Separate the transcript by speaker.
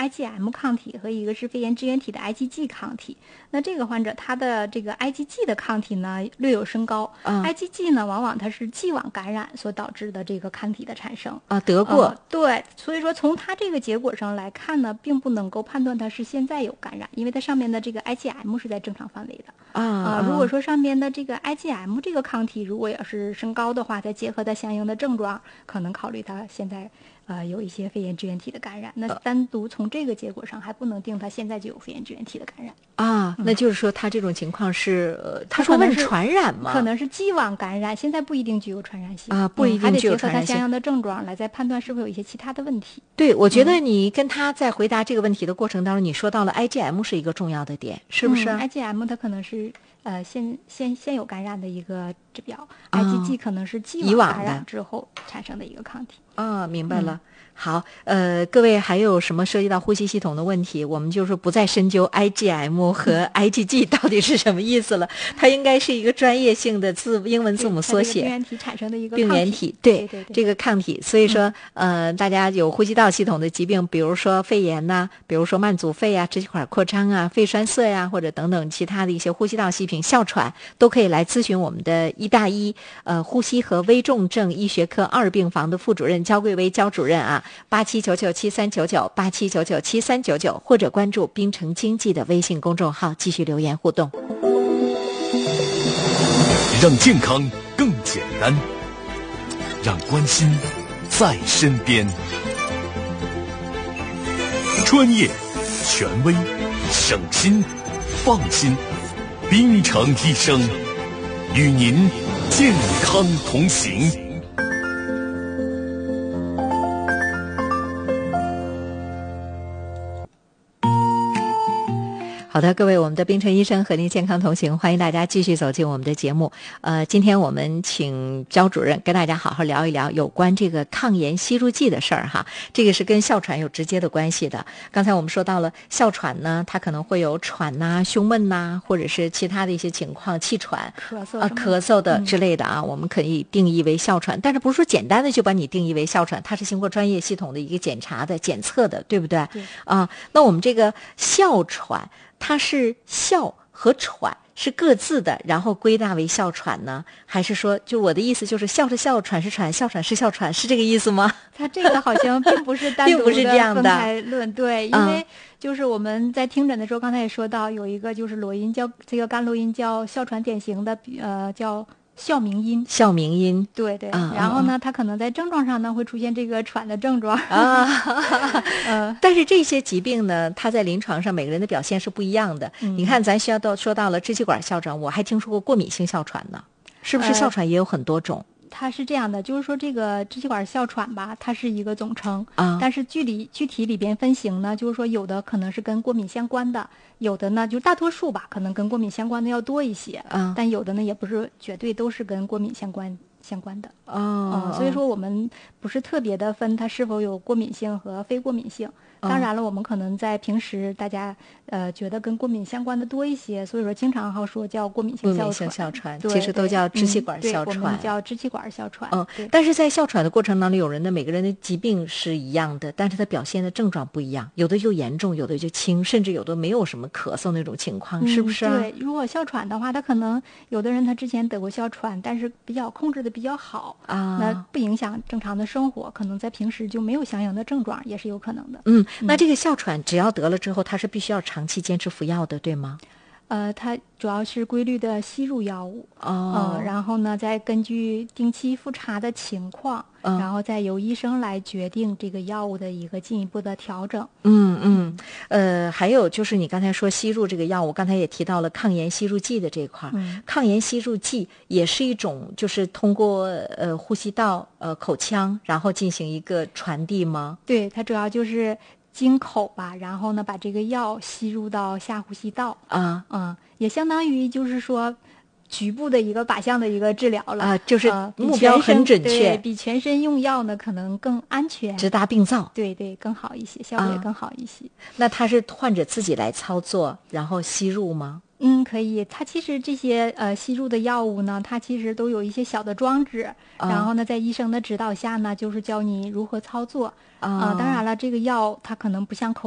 Speaker 1: IgM 抗体和一个是肺炎支原体的 IgG 抗体。那这个患者他的这个 IgG 的抗体呢略有升高，IgG 呢往往它是既往感染所导致的这个抗体的产生
Speaker 2: 得过，
Speaker 1: 对，所以说从他这个结果上来看呢，并不能够判断他是现在有感染，因为它上面的这个 IgM 是在正常范围的如果说上面的这个 IgM 这个抗体如果要是升高的话，再结合它相应的症状，可能考虑他现在有一些肺炎支原体的感染。那单独从这个结果上还不能定他现在就有肺炎支原体的感染
Speaker 2: 那就是说他这种情况是他说问传染吗？
Speaker 1: 可能是既往感染，现在不一定具有传染性
Speaker 2: 不一定具有传染性，
Speaker 1: 还得结合他相应的症状来再判断是否有一些其他的问题。
Speaker 2: 对，我觉得你跟他在回答这个问题的过程当中，你说到了 IgM 是一个重要的点，是不是
Speaker 1: IgM 它可能是现有感染的一个指标，IgG 可能是既往感染之后产生的一个抗体。
Speaker 2: 明白了。好，各位还有什么涉及到呼吸系统的问题，我们就是不再深究 IgM 和 IgG 到底是什么意思了，它应该是一个专业性的英文字母缩写，
Speaker 1: 病原体产生的一个
Speaker 2: 病原体，对这个抗体。所以说大家有呼吸道系统的疾病，比如说肺炎呐，比如说慢阻肺啊、支气管扩张啊、肺栓塞呀，或者等等其他的一些呼吸道细菌、哮喘，都可以来咨询我们的1+1呼吸和危重症医学科2病房的副主任焦桂薇焦主任8799739987997399，或者关注滨城经济的微信公众号继续留言互动。
Speaker 3: 让健康更简单，让关心在身边。专业、权威、省心、放心，滨城医生与您健康同行。
Speaker 2: 好的，各位，我们的滨城医生和您健康同行，欢迎大家继续走进我们的节目。今天我们请焦主任跟大家好好聊一聊有关这个抗炎吸入剂的事儿哈，这个是跟哮喘有直接的关系的。刚才我们说到了哮喘呢，它可能会有喘呐、胸闷呐，或者是其他的一些情况，气喘、咳嗽的之类的我们可以定义为哮喘，但是不是说简单的就把你定义为哮喘，它是经过专业系统的一个检查的、检测的，对不对？
Speaker 1: 对
Speaker 2: 那我们这个哮喘，它是哮和喘是各自的，然后归纳为哮喘呢？还是说，就我的意思就是哮是哮，喘是喘，哮喘是哮喘，是这个意思吗？
Speaker 1: 它这个好像并不是单独的分开论，对，因为就是我们在听诊的时候，刚才也说到有一个就是罗音叫这个干罗音叫哮喘典型的叫哮鸣音，对对，然后呢，它可能在症状上呢会出现这个喘的症状
Speaker 2: 但是这些疾病呢，它在临床上每个人的表现是不一样的。你看，咱说到了支气管哮喘，我还听说过过敏性哮喘呢，是不是？哮喘也有很多种。
Speaker 1: 它是这样的，就是说这个支气管哮喘吧，它是一个总称但是具体里边分型呢，就是说有的可能是跟过敏相关的，有的呢就大多数吧，可能跟过敏相关的要多一些但有的呢也不是绝对都是跟过敏相关的所以说我们不是特别的分它是否有过敏性和非过敏性。当然了，我们可能在平时大家觉得跟过敏相关的多一些，所以说经常好说叫过敏性哮喘，
Speaker 2: 其实都叫支气管哮喘，
Speaker 1: 我们叫支气管哮喘。
Speaker 2: 但是在哮喘的过程当中，每个人的疾病是一样的，但是他表现的症状不一样，有的就严重，有的就轻，甚至有的没有什么咳嗽那种情况，是不是
Speaker 1: 对，如果哮喘的话，他可能有的人他之前得过哮喘，但是控制的比较好那不影响正常的生活，可能在平时就没有相应的症状，也是有可能的。
Speaker 2: 那这个哮喘只要得了之后，它是必须要长期坚持服药的，对吗？
Speaker 1: 它主要是规律的吸入药物然后呢，再根据定期复查的情况然后再由医生来决定这个药物的一个进一步的调整。
Speaker 2: 还有就是你刚才说吸入这个药物，刚才也提到了抗炎吸入剂的这一块抗炎吸入剂也是一种就是通过呼吸道口腔然后进行一个传递吗？
Speaker 1: 对，它主要就是经口吧，然后呢把这个药吸入到下呼吸道也相当于就是说局部的一个靶向的一个治疗了
Speaker 2: 就是目标很准确，
Speaker 1: 对，比全身用药呢可能更安全，
Speaker 2: 直达病灶，
Speaker 1: 对对，更好一些，效果也更好一些。
Speaker 2: 那它是患者自己来操作然后吸入吗？
Speaker 1: 可以。它其实这些吸入的药物呢，它其实都有一些小的装置然后呢在医生的指导下呢，就是教你如何操作当然了，这个药它可能不像口